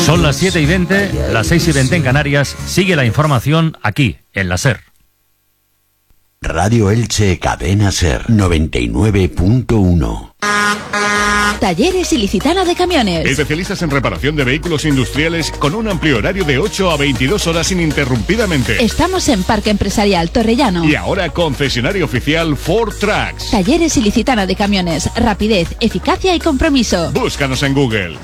Son las 7:20, las 6:20 en Canarias. Sigue la información aquí, en la SER. Radio Elche, Cadena SER 99.1. Talleres Ilicitana de Camiones. Especialistas en reparación de vehículos industriales con un amplio horario de 8 a 22 horas ininterrumpidamente. Estamos en Parque Empresarial Torrellano. Y ahora concesionario oficial Ford Trucks. Talleres Ilicitana de Camiones. Rapidez, eficacia y compromiso. Búscanos en Google.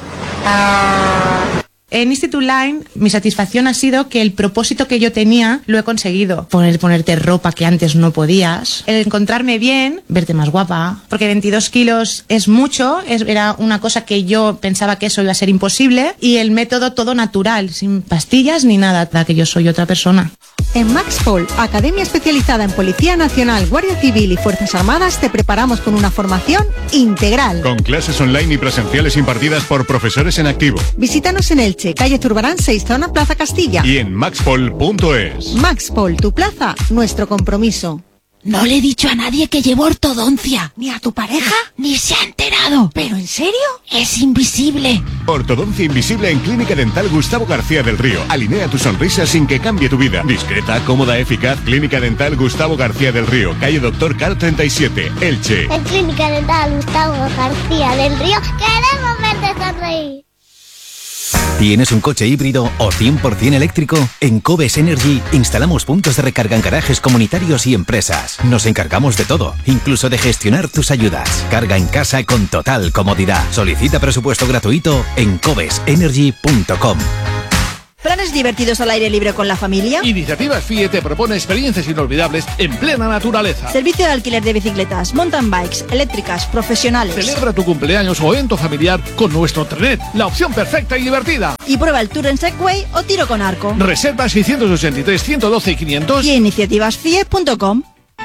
En Institute Line, mi satisfacción ha sido que el propósito que yo tenía lo he conseguido. Ponerte ropa que antes no podías. El encontrarme bien, verte más guapa. Porque 22 kilos es mucho, era una cosa que yo pensaba que eso iba a ser imposible. Y el método todo natural, sin pastillas ni nada, que yo soy otra persona. En Maxpol, academia especializada en Policía Nacional, Guardia Civil y Fuerzas Armadas, te preparamos con una formación integral. Con clases online y presenciales impartidas por profesores en activo. Visítanos en Elche, calle Zurbarán 6, zona Plaza Castilla. Y en maxpol.es. Maxpol, tu plaza, nuestro compromiso. No le he dicho a nadie que llevo ortodoncia. ¿Ni a tu pareja? Ni se ha enterado. ¿Pero en serio? Es invisible. Ortodoncia invisible en Clínica Dental Gustavo García del Río. Alinea tu sonrisa sin que cambie tu vida. Discreta, cómoda, eficaz. Clínica Dental Gustavo García del Río. Calle Doctor Car 37, Elche. En Clínica Dental Gustavo García del Río queremos verte sonreír. ¿Tienes un coche híbrido o 100% eléctrico? En Cobes Energy instalamos puntos de recarga en garajes comunitarios y empresas. Nos encargamos de todo, incluso de gestionar tus ayudas. Carga en casa con total comodidad. Solicita presupuesto gratuito en cobesenergy.com. ¿Planes divertidos al aire libre con la familia? Iniciativas FIE te propone experiencias inolvidables en plena naturaleza. Servicio de alquiler de bicicletas, mountain bikes, eléctricas, profesionales. Celebra tu cumpleaños o evento familiar con nuestro Trenet, la opción perfecta y divertida. Y prueba el tour en Segway o tiro con arco. Reserva 683 112 y 500 y iniciativasfie.com.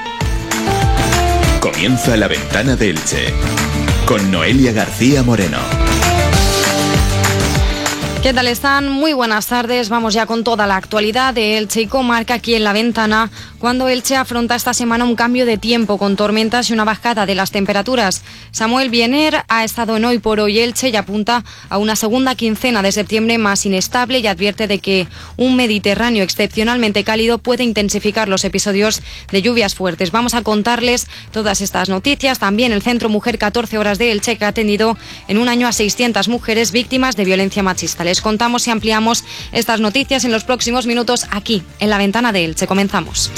Comienza La Ventana de Elche con Noelia García Moreno. ¿Qué tal están? Muy buenas tardes. Vamos ya con toda la actualidad de Elche y comarca aquí en La Ventana, cuando Elche afronta esta semana un cambio de tiempo con tormentas y una bajada de las temperaturas. Samuel Biener ha estado en Hoy por Hoy Elche y apunta a una segunda quincena de septiembre más inestable y advierte de que un Mediterráneo excepcionalmente cálido puede intensificar los episodios de lluvias fuertes. Vamos a contarles todas estas noticias. También el Centro Mujer 14 Horas de Elche, que ha atendido en un año a 600 mujeres víctimas de violencia machista. Les contamos y ampliamos estas noticias en los próximos minutos aquí, en La Ventana de Elche. Comenzamos.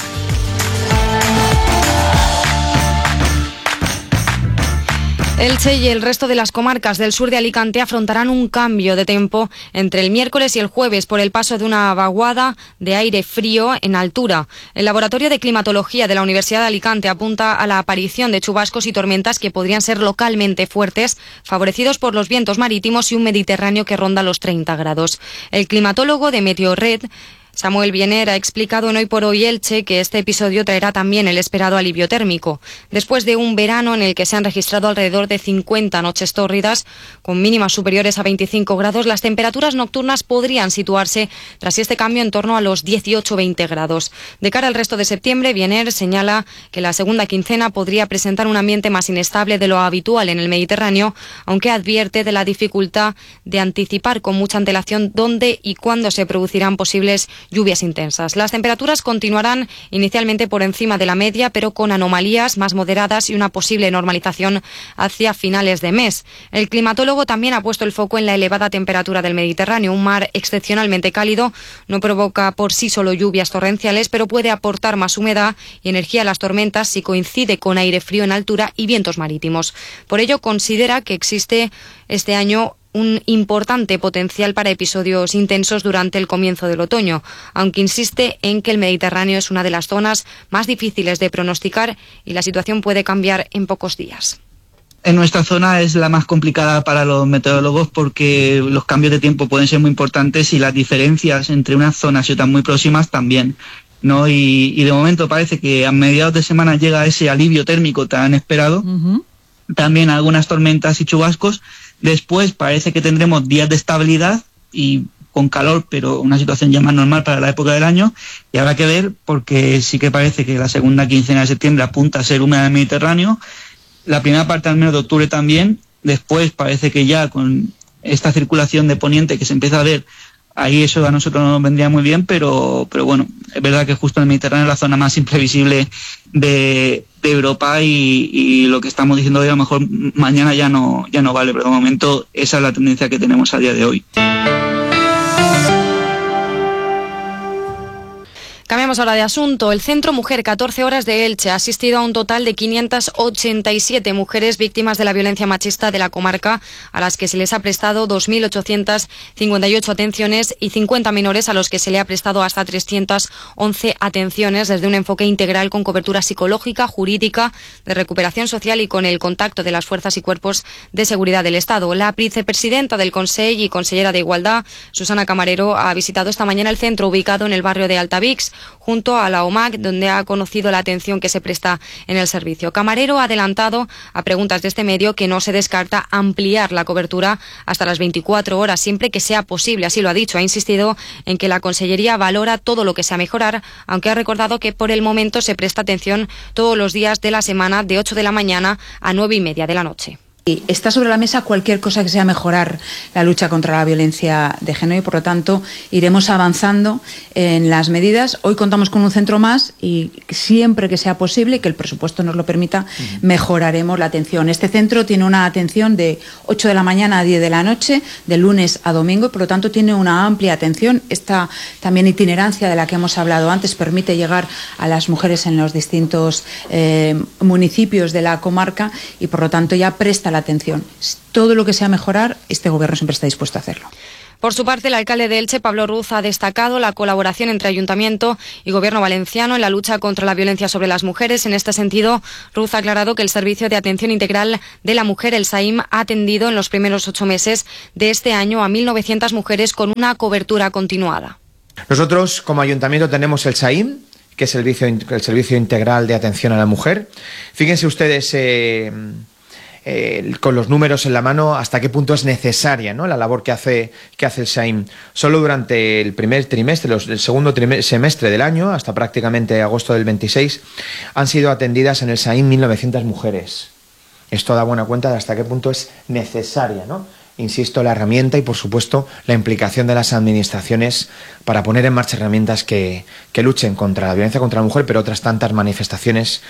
Elche y el resto de las comarcas del sur de Alicante afrontarán un cambio de tiempo entre el miércoles y el jueves por el paso de una vaguada de aire frío en altura. El Laboratorio de Climatología de la Universidad de Alicante apunta a la aparición de chubascos y tormentas que podrían ser localmente fuertes, favorecidos por los vientos marítimos y un Mediterráneo que ronda los 30 grados. El climatólogo de Meteorred, Samuel Biener, ha explicado en Hoy por Hoy Elche que este episodio traerá también el esperado alivio térmico. Después de un verano en el que se han registrado alrededor de 50 noches tórridas, con mínimas superiores a 25 grados, las temperaturas nocturnas podrían situarse tras este cambio en torno a los 18-20 grados. De cara al resto de septiembre, Biener señala que la segunda quincena podría presentar un ambiente más inestable de lo habitual en el Mediterráneo, aunque advierte de la dificultad de anticipar con mucha antelación dónde y cuándo se producirán posibles lluvias intensas. Las temperaturas continuarán inicialmente por encima de la media, pero con anomalías más moderadas y una posible normalización hacia finales de mes. El climatólogo también ha puesto el foco en la elevada temperatura del Mediterráneo. Un mar excepcionalmente cálido no provoca por sí solo lluvias torrenciales, pero puede aportar más humedad y energía a las tormentas si coincide con aire frío en altura y vientos marítimos. Por ello, considera que existe este año un importante potencial para episodios intensos durante el comienzo del otoño, aunque insiste en que el Mediterráneo es una de las zonas más difíciles de pronosticar y la situación puede cambiar en pocos días. En nuestra zona es la más complicada para los meteorólogos porque los cambios de tiempo pueden ser muy importantes y las diferencias entre unas zonas y otras muy próximas también, ¿no? Y de momento parece que a mediados de semana llega ese alivio térmico tan esperado. También algunas tormentas y chubascos. Después parece que tendremos días de estabilidad y con calor, pero una situación ya más normal para la época del año. Y habrá que ver, porque sí que parece que la segunda quincena de septiembre apunta a ser húmeda en el Mediterráneo. La primera parte al menos de octubre también. Después parece que ya con esta circulación de poniente que se empieza a ver, ahí eso a nosotros nos vendría muy bien, pero bueno, es verdad que justo en el Mediterráneo es la zona más imprevisible de Europa y lo que estamos diciendo hoy a lo mejor mañana ya no vale, pero de momento esa es la tendencia que tenemos a día de hoy. Cambiamos ahora de asunto. El Centro Mujer 14 Horas de Elche ha asistido a un total de 587 mujeres víctimas de la violencia machista de la comarca, a las que se les ha prestado 2.858 atenciones y 50 menores a los que se le ha prestado hasta 311 atenciones desde un enfoque integral con cobertura psicológica, jurídica, de recuperación social y con el contacto de las fuerzas y cuerpos de seguridad del Estado. La vicepresidenta del Consell y consellera de Igualdad, Susana Camarero, ha visitado esta mañana el centro ubicado en el barrio de Altavix, junto a la OMAC, donde ha conocido la atención que se presta en el servicio. Camarero ha adelantado a preguntas de este medio que no se descarta ampliar la cobertura hasta las 24 horas, siempre que sea posible. Así lo ha dicho. Ha insistido en que la Consellería valora todo lo que sea mejorar, aunque ha recordado que por el momento se presta atención todos los días de la semana de 8 de la mañana a 9:30 de la noche. Está sobre la mesa cualquier cosa que sea mejorar la lucha contra la violencia de género y, por lo tanto, iremos avanzando en las medidas. Hoy contamos con un centro más y siempre que sea posible y que el presupuesto nos lo permita, mejoraremos la atención. Este centro tiene una atención de 8 de la mañana a 10 de la noche, de lunes a domingo, y por lo tanto tiene una amplia atención. Esta también itinerancia de la que hemos hablado antes permite llegar a las mujeres en los distintos municipios de la comarca y, por lo tanto, ya presta la atención. Todo lo que sea mejorar, este gobierno siempre está dispuesto a hacerlo. Por su parte, el alcalde de Elche, Pablo Ruz, ha destacado la colaboración entre Ayuntamiento y Gobierno valenciano en la lucha contra la violencia sobre las mujeres. En este sentido, Ruz ha aclarado que el Servicio de Atención Integral de la Mujer, el SAIM, ha atendido en los primeros 8 meses de este año a 1.900 mujeres con una cobertura continuada. Nosotros, como Ayuntamiento, tenemos el SAIM, que es el Servicio Integral de Atención a la Mujer. Fíjense ustedes con los números en la mano hasta qué punto es necesaria, ¿no?, la labor que hace el SAIM. Solo durante el primer trimestre, el segundo semestre del año, hasta prácticamente agosto del 26, han sido atendidas en el SAIM 1.900 mujeres. Esto da buena cuenta de hasta qué punto es necesaria, ¿no?, insisto, la herramienta y, por supuesto, la implicación de las administraciones para poner en marcha herramientas que luchen contra la violencia contra la mujer, pero otras tantas manifestaciones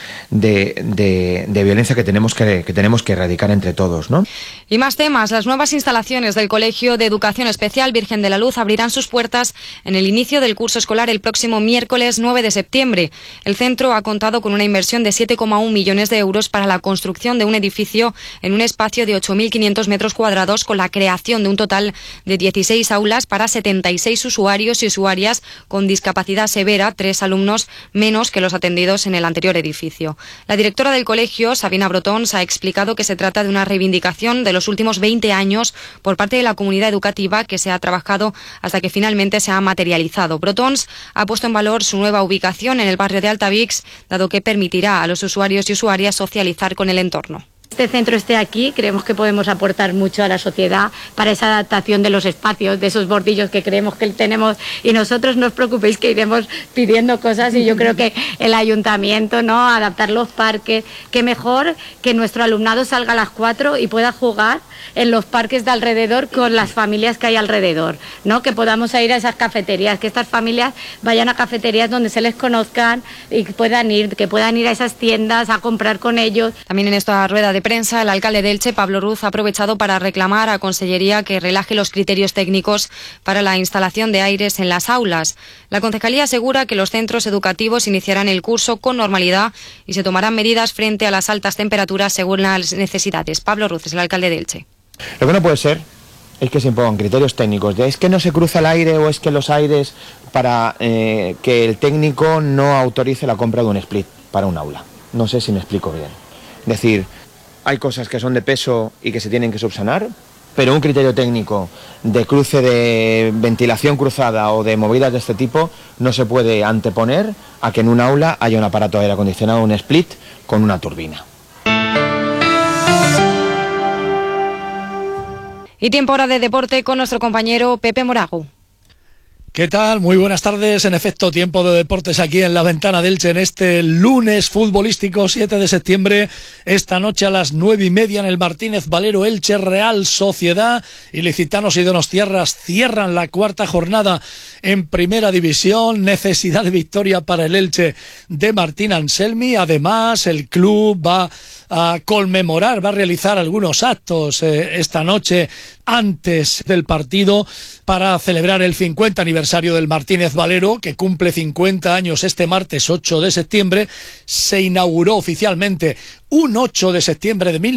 de violencia que tenemos que erradicar entre todos, ¿no? Y más temas. Las nuevas instalaciones del Colegio de Educación Especial Virgen de la Luz abrirán sus puertas en el inicio del curso escolar el próximo miércoles 9 de septiembre. El centro ha contado con una inversión de 7,1 millones de euros para la construcción de un edificio en un espacio de 8.500 metros cuadrados, con la creación de un total de 16 aulas para 76 usuarios y usuarias con discapacidad severa, 3 alumnos menos que los atendidos en el anterior edificio. La directora del colegio, Sabina Brotons, ha explicado que se trata de una reivindicación de los últimos 20 años por parte de la comunidad educativa que se ha trabajado hasta que finalmente se ha materializado. Brotons ha puesto en valor su nueva ubicación en el barrio de Altavix, dado que permitirá a los usuarios y usuarias socializar con el entorno. Este centro esté aquí, creemos que podemos aportar mucho a la sociedad para esa adaptación de los espacios, de esos bordillos que creemos que tenemos, y nosotros no os preocupéis que iremos pidiendo cosas, y yo creo que el ayuntamiento, ¿no?, adaptar los parques, que mejor que nuestro alumnado salga a las 4 y pueda jugar en los parques de alrededor con las familias que hay alrededor, ¿no?, que podamos ir a esas cafeterías, que estas familias vayan a cafeterías donde se les conozcan y que puedan ir a esas tiendas a comprar con ellos. También en esta rueda de prensa, el alcalde de Elche, Pablo Ruz, ha aprovechado para reclamar a Consellería que relaje los criterios técnicos para la instalación de aires en las aulas. La concejalía asegura que los centros educativos iniciarán el curso con normalidad y se tomarán medidas frente a las altas temperaturas según las necesidades. Pablo Ruz es el alcalde de Elche. Lo que no puede ser es que se impongan criterios técnicos de es que no se cruza el aire o es que los aires, para que el técnico no autorice la compra de un split para un aula. No sé si me explico bien. Es decir, hay cosas que son de peso y que se tienen que subsanar, pero un criterio técnico de cruce de ventilación cruzada o de movidas de este tipo no se puede anteponer a que en un aula haya un aparato de aire acondicionado, un split con una turbina. Y tiempo ahora de deporte con nuestro compañero Pepe Morago. ¿Qué tal? Muy buenas tardes. En efecto, tiempo de deportes aquí en la Ventana de Elche en este lunes futbolístico 7 de septiembre. Esta noche a las 9:30 en el Martínez Valero, Elche Real Sociedad. Ilicitanos y donostiarras cierran la cuarta jornada en Primera División. Necesidad de victoria para el Elche de Martín Anselmi. Además, el club va a conmemorar, va a realizar algunos actos esta noche antes del partido para celebrar el 50 aniversario del Martínez Valero, que cumple 50 años este martes 8 de septiembre. Se inauguró oficialmente un 8 de septiembre de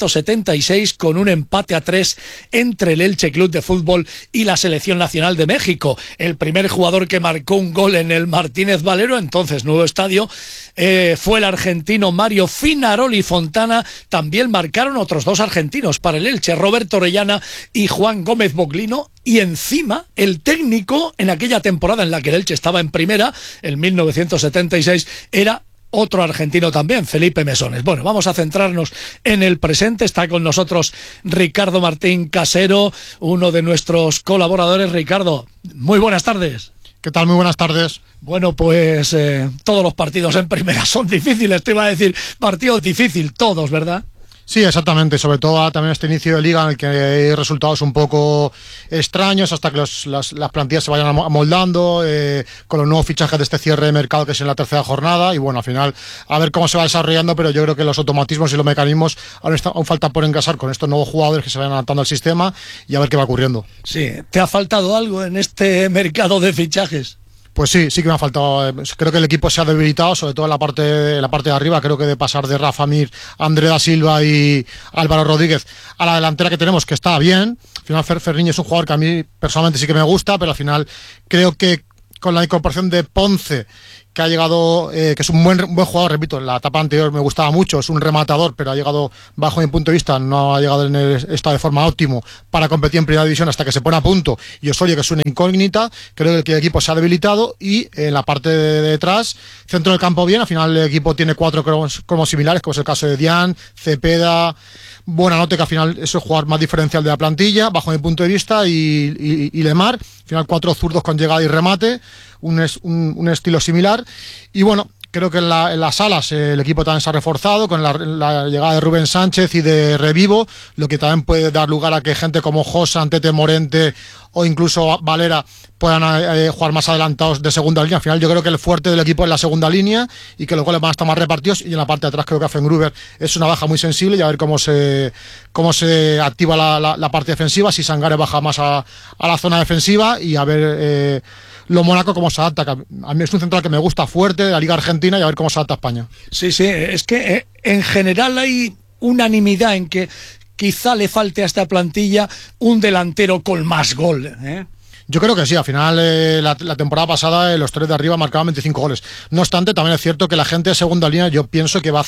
1976 con un empate a 3 entre el Elche Club de Fútbol y la Selección Nacional de México. El primer jugador que marcó un gol en el Martínez Valero, entonces nuevo estadio, fue el argentino Mario Finaroli Fontana. También marcaron otros dos argentinos para el Elche, Roberto Orellana y Juan Gómez Boglino. Y encima, el técnico en aquella temporada en la que el Elche estaba en primera, en 1976, era otro argentino también, Felipe Mesones. Bueno, vamos a centrarnos en el presente. Está con nosotros Ricardo Martín Casero, uno de nuestros colaboradores. Ricardo, muy buenas tardes. ¿Qué tal? Muy buenas tardes. Bueno, pues todos los partidos en primera son difíciles, te iba a decir, partido difícil, todos, ¿verdad? Sí, exactamente, sobre todo también este inicio de liga en el que hay resultados un poco extraños hasta que las plantillas se vayan amoldando, con los nuevos fichajes de este cierre de mercado que es en la tercera jornada, y bueno, al final a ver cómo se va desarrollando, pero yo creo que los automatismos y los mecanismos aún falta por engrasar con estos nuevos jugadores que se vayan adaptando al sistema y a ver qué va ocurriendo. Sí, ¿te ha faltado algo en este mercado de fichajes? Pues sí que me ha faltado. Creo que el equipo se ha debilitado, sobre todo en la parte de arriba. Creo que de pasar de Rafa Mir, André da Silva y Álvaro Rodríguez a la delantera que tenemos, que está bien. Al final Ferriño es un jugador que a mí personalmente sí que me gusta, pero al final creo que con la incorporación de Ponce, que ha llegado, que es un buen jugador, repito, en la etapa anterior me gustaba mucho, es un rematador, pero ha llegado, bajo mi punto de vista, no ha llegado en el estado de forma óptimo para competir en primera división hasta que se pone a punto, y Osorio, que es una incógnita. Creo que el equipo se ha debilitado, y en la parte de detrás, centro del campo bien. Al final el equipo tiene 4 cromos similares, como es el caso de Dian, Cepeda, Buenanote, que al final es el jugador más diferencial de la plantilla, bajo mi punto de vista, y Lemar. Al final 4 zurdos con llegada y remate, un estilo similar. Y bueno, creo que en las alas el equipo también se ha reforzado con la llegada de Rubén Sánchez y de Revivo, lo que también puede dar lugar a que gente como Josa, Antete Morente o incluso Valera puedan jugar más adelantados de segunda línea. Al final yo creo que el fuerte del equipo es la segunda línea y que los goles van a estar más repartidos, y en la parte de atrás creo que Affengruber es una baja muy sensible, y a ver cómo se activa la parte defensiva, si Sangare baja más a la zona defensiva, y a ver lo Mónaco cómo se adapta. A mí es un central que me gusta, fuerte, de la Liga Argentina, y a ver cómo se adapta a España. Sí, es que en general hay unanimidad en que quizá le falte a esta plantilla un delantero con más gol, ¿eh? Yo creo que sí. Al final la temporada pasada los 3 de arriba marcaban 25 goles. No obstante, también es cierto que la gente de segunda línea, yo pienso que van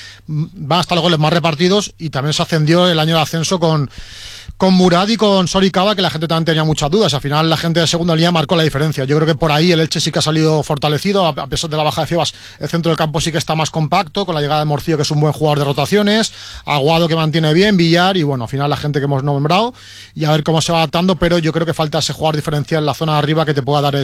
a estar los goles más repartidos, y también se ascendió el año de ascenso con Murad y con Soricaba, que la gente también tenía muchas dudas. Al final la gente de segunda línea marcó la diferencia. Yo creo que por ahí el Elche sí que ha salido fortalecido, a pesar de la baja de Febas. El centro del campo sí que está más compacto, con la llegada de Morcillo, que es un buen jugador de rotaciones, Aguado, que mantiene bien, Villar, y bueno, al final la gente que hemos nombrado, y a ver cómo se va adaptando. Pero yo creo que falta ese jugador diferencial en la zona de arriba que te pueda dar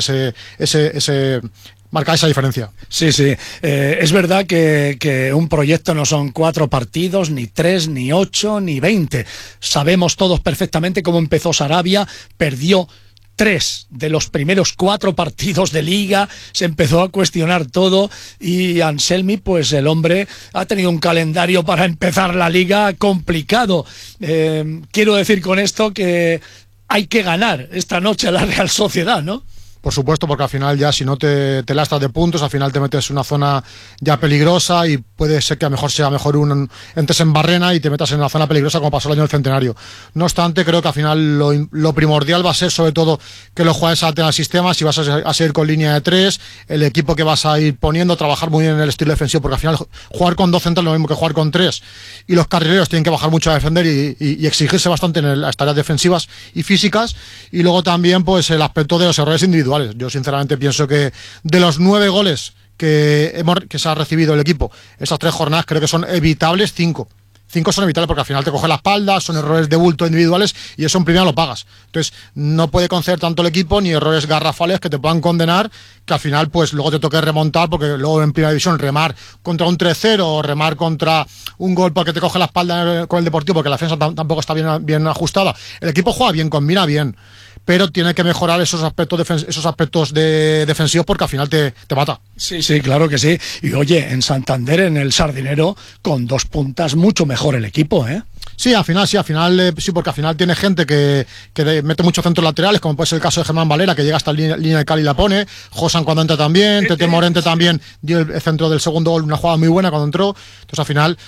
marcar esa diferencia. Sí, es verdad que un proyecto no son 4 partidos, ni 3, ni 8, ni 20. Sabemos todos perfectamente cómo empezó Sarabia, perdió 3 de los primeros 4 partidos de liga, se empezó a cuestionar todo, y Anselmi, pues el hombre ha tenido un calendario para empezar la liga complicado. Quiero decir con esto que hay que ganar esta noche a la Real Sociedad, ¿no? Por supuesto, porque al final ya si no te lastras de puntos, al final te metes en una zona ya peligrosa, y puede ser que a lo mejor sea mejor entres en barrena y te metas en una zona peligrosa como pasó el año del Centenario. No obstante, creo que al final lo primordial va a ser sobre todo que los jugadores se adapten al sistema. Si vas a seguir con línea de 3, el equipo que vas a ir poniendo, trabajar muy bien en el estilo defensivo, porque al final jugar con 2 centrales es lo mismo que jugar con 3, y los carrileros tienen que bajar mucho a defender y exigirse bastante en las tareas defensivas y físicas. Y luego también pues el aspecto de los errores individuales. Yo sinceramente pienso que de los 9 goles que se ha recibido el equipo estas 3 jornadas, creo que son evitables 5. 5 son evitables porque al final te coge la espalda, son errores de bulto individuales y eso en primera lo pagas. Entonces no puede conceder tanto el equipo ni errores garrafales que te puedan condenar, que al final pues luego te toque remontar, porque luego en primera división remar contra un 3-0 o remar contra un gol porque te coge la espalda con el Deportivo porque la defensa tampoco está bien ajustada. El equipo juega bien, combina bien, pero tiene que mejorar esos aspectos defensivos porque al final te mata. Sí, claro que sí. Y oye, en Santander, en el Sardinero, con 2 puntas mucho mejor el equipo, ¿eh? Sí, al final, porque al final tiene gente que mete muchos centros laterales, como puede ser el caso de Germán Valera, que llega hasta la línea de Cali y la pone, Josan cuando entra también, Tete Morente también dio el centro del segundo gol, una jugada muy buena cuando entró. Entonces al final,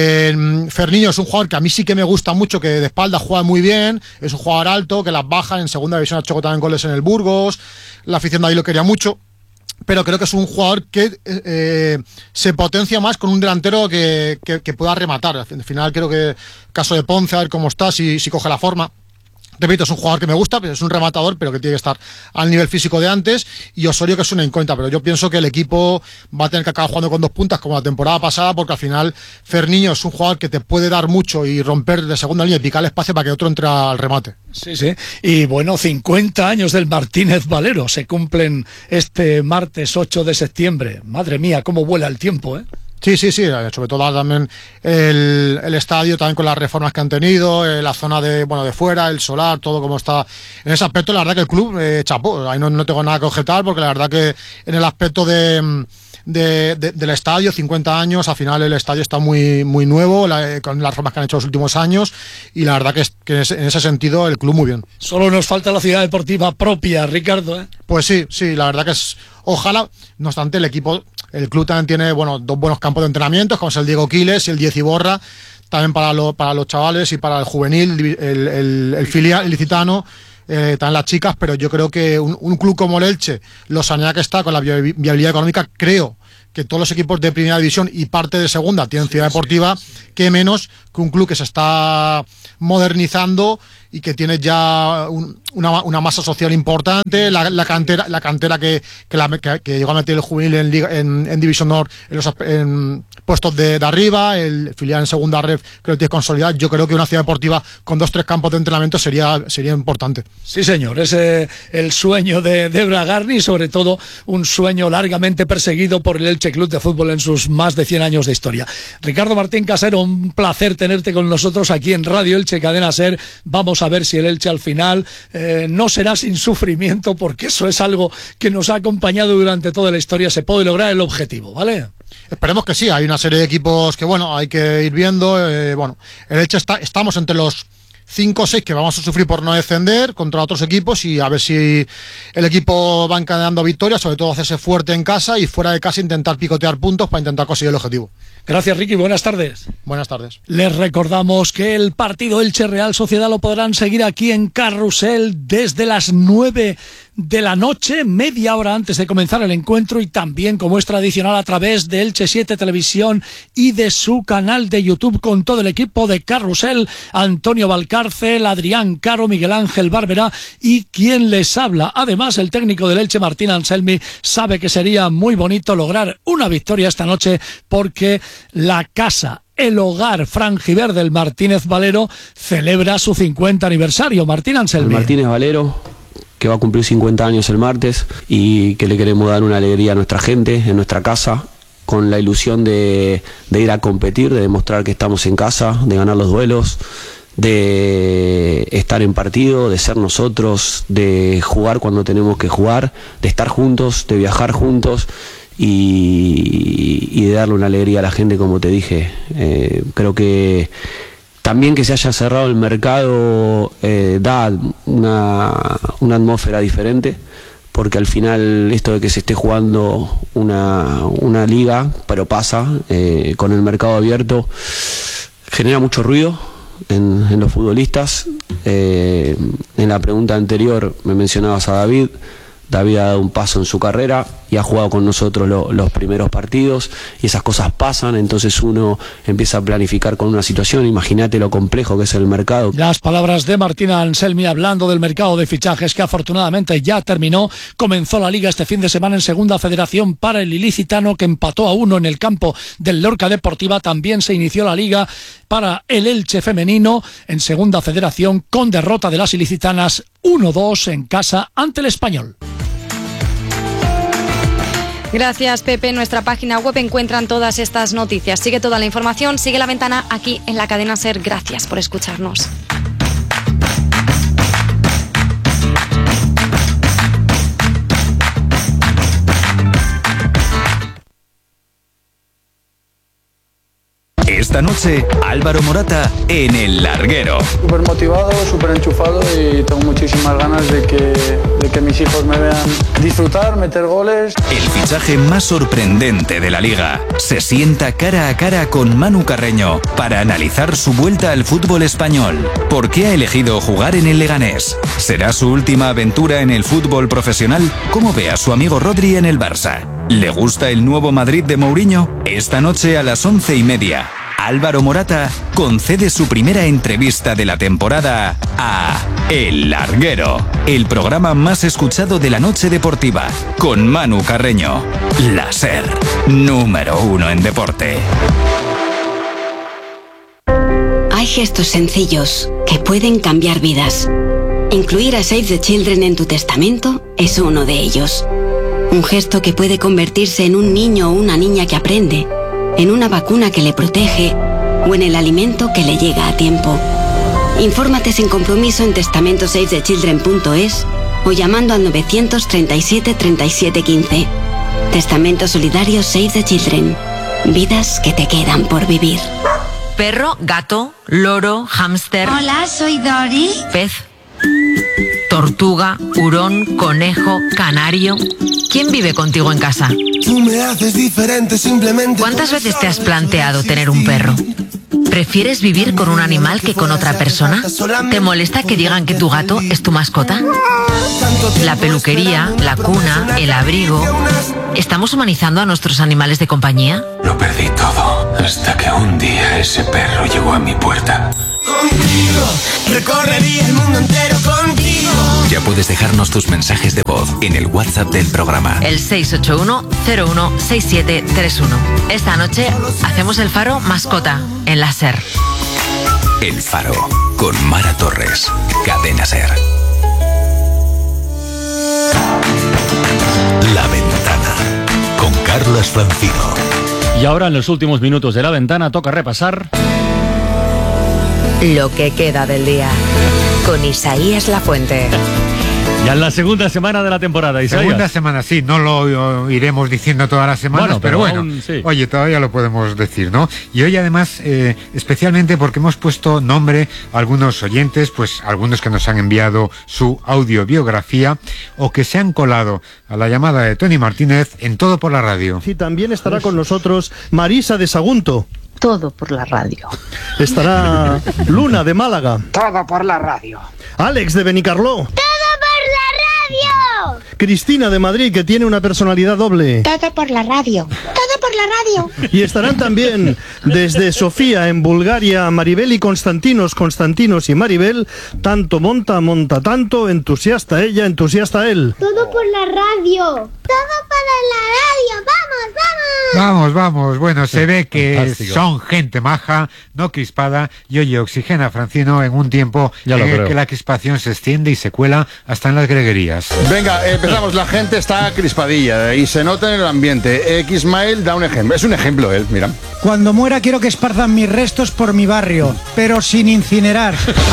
Ferniño es un jugador que a mí sí que me gusta mucho, que de espalda juega muy bien, es un jugador alto, que las baja, en segunda división ha hecho también goles en el Burgos, la afición de ahí lo quería mucho. Pero creo que es un jugador que se potencia más con un delantero que pueda rematar. Al final creo que caso de Ponce, a ver cómo está, si coge la forma. Repito, es un jugador que me gusta, es un rematador, pero que tiene que estar al nivel físico de antes, y Osorio, que es una incógnita, pero yo pienso que el equipo va a tener que acabar jugando con 2 puntas como la temporada pasada, porque al final Ferniño es un jugador que te puede dar mucho y romper de segunda línea y picar el espacio para que otro entre al remate. Sí. Y bueno, 50 años del Martínez Valero se cumplen este martes 8 de septiembre. Madre mía, cómo vuela el tiempo, ¿eh? Sí, sobre todo también el estadio, también con las reformas que han tenido, la zona de fuera, el solar, todo como está. En ese aspecto, la verdad que el club chapó, ahí no tengo nada que objetar, porque la verdad que en el aspecto del estadio, 50 años, al final el estadio está muy nuevo, con las reformas que han hecho los últimos años, y la verdad que en ese sentido el club muy bien. Solo nos falta la ciudad deportiva propia, Ricardo, ¿eh? Pues sí, la verdad que es, ojalá, no obstante el club también tiene 2 buenos campos de entrenamientos, como es el Diego Quiles y el 10 Iborra, también para los chavales y para el juvenil, el filial, el licitano, también las chicas, pero yo creo que un club como el Elche, lo saneado que está con la viabilidad económica, creo que todos los equipos de primera división y parte de segunda tienen ciudad deportiva, que menos que un club que se está modernizando y que tiene ya una masa social importante, la cantera que llegó a meter el juvenil en División Honor en puestos de arriba, el filial en segunda red creo que tiene consolidado. Yo creo que una ciudad deportiva con 2-3 campos de entrenamiento sería importante. Sí, señor, es el sueño de Bragarni, sobre todo un sueño largamente perseguido por el Elche Club de Fútbol en sus más de 100 años de historia. Ricardo Martín Casero, un placer tenerte con nosotros aquí en Radio Elche Cadena Ser. Vamos a ver si el Elche al final no será sin sufrimiento, porque eso es algo que nos ha acompañado durante toda la historia. Se puede lograr el objetivo, ¿vale? Esperemos que sí. Hay una serie de equipos que hay que ir viendo. El Elche estamos entre los 5 o 6 que vamos a sufrir por no descender contra otros equipos, y a ver si el equipo va encadenando victorias, sobre todo hacerse fuerte en casa, y fuera de casa intentar picotear puntos para intentar conseguir el objetivo. Gracias, Ricky, buenas tardes. Buenas tardes. Les recordamos que el partido Elche Real Sociedad lo podrán seguir aquí en Carrusel desde las 9 de la noche, media hora antes de comenzar el encuentro, y también, como es tradicional, a través de Elche 7 Televisión y de su canal de YouTube, con todo el equipo de Carrusel: Antonio Valcárcel, Adrián Caro, Miguel Ángel Bárbara y quien les habla. Además, el técnico del Elche, Martín Anselmi, sabe que sería muy bonito lograr una victoria esta noche, porque la casa, el hogar franjiverde del Martínez Valero, celebra su 50 aniversario. Martín Anselmi. El Martínez Valero, que va a cumplir 50 años el martes, y que le queremos dar una alegría a nuestra gente, en nuestra casa, con la ilusión de ir a competir, de demostrar que estamos en casa, de ganar los duelos, de estar en partido, de ser nosotros, de jugar cuando tenemos que jugar, de estar juntos, de viajar juntos, y de darle una alegría a la gente, como te dije. Creo que también que se haya cerrado el mercado da una atmósfera diferente, porque al final esto de que se esté jugando una liga, pero pasa, con el mercado abierto, genera mucho ruido en los futbolistas. En la pregunta anterior me mencionabas a David. David ha dado un paso en su carrera y ha jugado con nosotros los primeros partidos, y esas cosas pasan, entonces uno empieza a planificar con una situación. Imagínate lo complejo que es el mercado. Las palabras de Martina Anselmi hablando del mercado de fichajes, que afortunadamente ya terminó. Comenzó la Liga este fin de semana en Segunda Federación para el ilicitano, que empató a 1 en el campo del Lorca Deportiva. También se inició la Liga para el Elche femenino en Segunda Federación, con derrota de las ilicitanas 1-2 en casa ante el Español. Gracias, Pepe. En nuestra página web encuentran todas estas noticias. Sigue toda la información, sigue La Ventana aquí en la cadena SER. Gracias por escucharnos. Esta noche, Álvaro Morata en El Larguero. Súper motivado, súper enchufado, y tengo muchísimas ganas de que mis hijos me vean disfrutar, meter goles. El fichaje más sorprendente de la Liga. Se sienta cara a cara con Manu Carreño para analizar su vuelta al fútbol español. ¿Por qué ha elegido jugar en el Leganés? ¿Será su última aventura en el fútbol profesional? ¿Cómo ve a su amigo Rodri en el Barça? ¿Le gusta el nuevo Madrid de Mourinho? Esta noche a las 11:30. Álvaro Morata concede su primera entrevista de la temporada a El Larguero, el programa más escuchado de la noche deportiva, con Manu Carreño. La SER, número 1 en deporte. Hay gestos sencillos que pueden cambiar vidas. Incluir a Save the Children en tu testamento es uno de ellos. Un gesto que puede convertirse en un niño o una niña que aprende, en una vacuna que le protege o en el alimento que le llega a tiempo. Infórmate sin compromiso en testamentosavethechildren.es o llamando al 937 37 15. Testamento solidario Save the Children. Vidas que te quedan por vivir. Perro, gato, loro, hámster. Hola, soy Dori. Pez, tortuga, hurón, conejo, canario. ¿Quién vive contigo en casa? Tú me haces diferente simplemente. ¿Cuántas veces te has planteado tener un perro? ¿Prefieres vivir con un animal que con otra persona? ¿Te molesta que digan que tu gato es tu mascota? La peluquería, la cuna, el abrigo... ¿Estamos humanizando a nuestros animales de compañía? Lo perdí todo hasta que un día ese perro llegó a mi puerta. Contigo, recorrería el mundo entero contigo. Ya puedes dejarnos tus mensajes de voz en el WhatsApp del programa. El 681-016731. Esta noche hacemos el Faro mascota en la SER. El Faro, con Mara Torres. Cadena SER. La Ventana, con Carlas Francino. Y ahora, en los últimos minutos de La Ventana, toca repasar lo que queda del día con Isaías Lafuente. Ya en la segunda semana de la temporada, Isaías. Segunda semana, sí, no lo iremos diciendo todas las semanas, pero bueno, aún, sí. Oye, todavía lo podemos decir, ¿no? Y hoy además, especialmente porque hemos puesto nombre a algunos oyentes, pues algunos que nos han enviado su audiobiografía o que se han colado a la llamada de Tony Martínez en Todo por la Radio. Sí, también estará con nosotros Marisa de Sagunto. Todo por la radio. Estará Luna de Málaga. Todo por la radio. Alex de Benicarló. ¡Todo por la radio! Cristina de Madrid, que tiene una personalidad doble. Todo por la radio. Todo por la radio. Y estarán también desde Sofía, en Bulgaria, Maribel y Constantinos y Maribel. Tanto monta tanto, entusiasta ella, entusiasta él. Todo por la radio. Todo para la radio. ¡Vamos, vamos! Vamos. Bueno, se ve que Fantástico. son gente maja, no crispada, y oye, oxigena, Francino, en un tiempo en el que la crispación se extiende y se cuela hasta en las greguerías. Venga, empezamos. La gente está crispadilla y se nota en el ambiente. Xmail da un ejemplo. Es un ejemplo él, mira. Cuando muera quiero que esparzan mis restos por mi barrio, pero sin incinerar.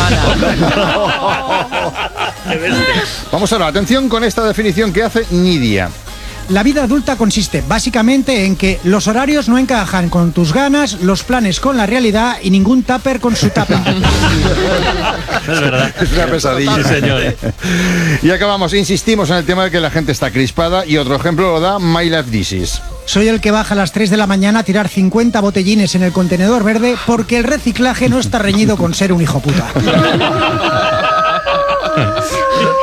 Vamos ahora, atención con esta definición que hace Nidia. La vida adulta consiste básicamente en que los horarios no encajan con tus ganas, los planes con la realidad y ningún tupper con su tapa. Es verdad. Es una pesadilla. Sí, señor. Y acabamos, insistimos en el tema de que la gente está crispada, y otro ejemplo lo da My Life Disease. Soy el que baja a las 3 de la mañana a tirar 50 botellines en el contenedor verde porque el reciclaje no está reñido con ser un hijo puta.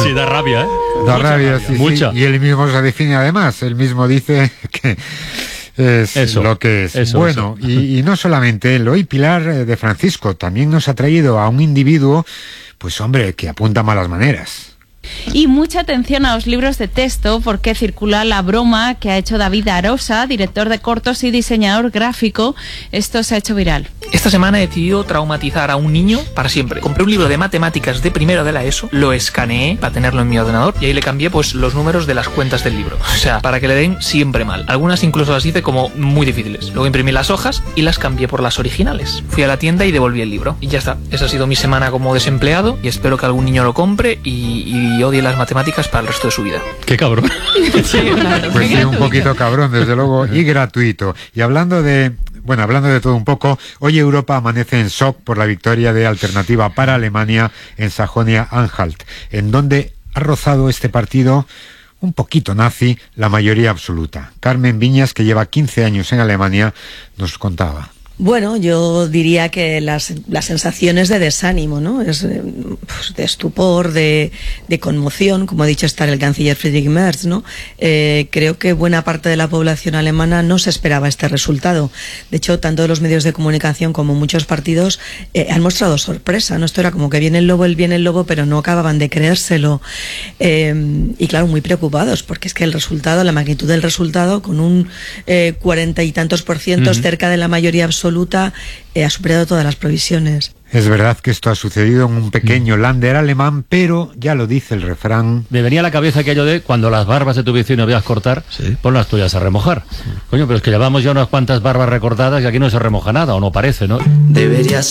Sí, da rabia, ¿eh? Da rabia, sí, mucha. Sí. Y él mismo se define además, él mismo dice que es eso, lo que es. Eso, bueno, eso. Y no solamente él, hoy Pilar de Francisco también nos ha traído a un individuo, pues hombre, que apunta malas maneras. Y mucha atención a los libros de texto porque circula la broma que ha hecho David Arosa, director de cortos y diseñador gráfico. Esto se ha hecho viral. Esta semana he decidido traumatizar a un niño para siempre. Compré un libro de matemáticas de primero de la ESO, lo escaneé para tenerlo en mi ordenador y ahí le cambié pues los números de las cuentas del libro. O sea, para que le den siempre mal. Algunas incluso las hice como muy difíciles. Luego imprimí las hojas y las cambié por las originales. Fui a la tienda y devolví el libro. Y ya está. Esa ha sido mi semana como desempleado y espero que algún niño lo compre y odie las matemáticas para el resto de su vida. Qué cabrón. Sí, claro, pues sí, un poquito cabrón, desde luego, y gratuito. Y hablando de todo un poco, hoy Europa amanece en shock por la victoria de Alternativa para Alemania en Sajonia-Anhalt, en donde ha rozado este partido un poquito nazi la mayoría absoluta. Carmen Viñas, que lleva 15 años en Alemania, nos contaba. Bueno, yo diría que las sensaciones de desánimo, ¿no? Es pues, de estupor, de conmoción, como ha dicho estar el canciller Friedrich Merz, ¿no? Creo que buena parte de la población alemana no se esperaba este resultado. De hecho, tanto los medios de comunicación como muchos partidos han mostrado sorpresa, ¿no? Esto era como que viene el lobo, pero no acababan de creérselo. Y claro, muy preocupados, porque es que el resultado, la magnitud del resultado, con un 40 y tantos % cerca de la mayoría absoluta, ha superado todas las previsiones. Es verdad que esto ha sucedido en un pequeño Länder alemán, pero ya lo dice el refrán. Me venía a la cabeza aquello de cuando las barbas de tu vecino veas cortar, pon las tuyas a remojar. Coño, pero es que llevamos ya unas cuantas barbas recortadas y aquí no se remoja nada, o no parece, ¿no? Deberías